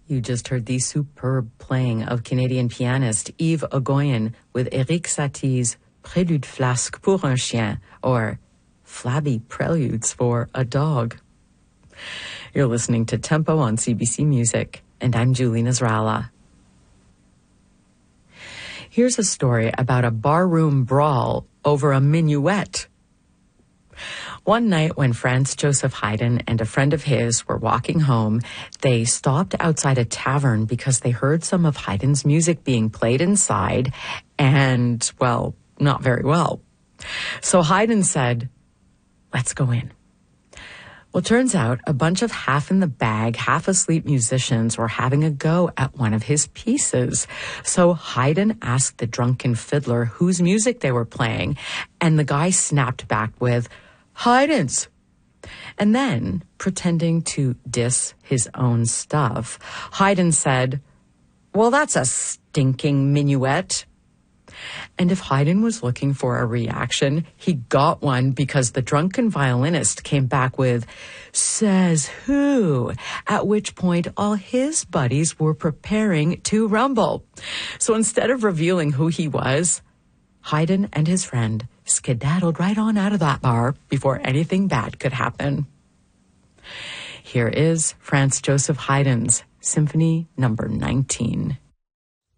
You just heard the superb playing of Canadian pianist Yves Ogoyan with Éric Satie's Prélude flasque pour un chien, or Flabby Preludes for a Dog. You're listening to Tempo on CBC Music, and I'm Julie Nasrallah. Here's a story about a barroom brawl over a minuet. One night when Franz Joseph Haydn and a friend of his were walking home, they stopped outside a tavern because they heard some of Haydn's music being played inside and, well, not very well. So Haydn said, "Let's go in." Well, turns out a bunch of half-in-the-bag, half-asleep musicians were having a go at one of his pieces. So Haydn asked the drunken fiddler whose music they were playing, and the guy snapped back with, "Haydn's." And then, pretending to diss his own stuff, Haydn said, "Well, that's a stinking minuet." And if Haydn was looking for a reaction, he got one because the drunken violinist came back with, "Says who?" At which point all his buddies were preparing to rumble. So instead of revealing who he was, Haydn and his friend skedaddled right on out of that bar before anything bad could happen. Here is Franz Joseph Haydn's Symphony No. 19.